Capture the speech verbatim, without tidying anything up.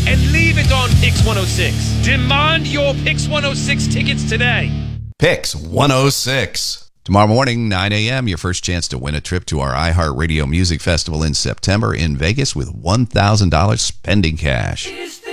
and leave it on Pix one oh six. Demand your Pix one oh six tickets today. Pix one oh six. Tomorrow morning, nine a.m., your first chance to win a trip to our iHeartRadio Music Festival in September in Vegas with one thousand dollars spending cash.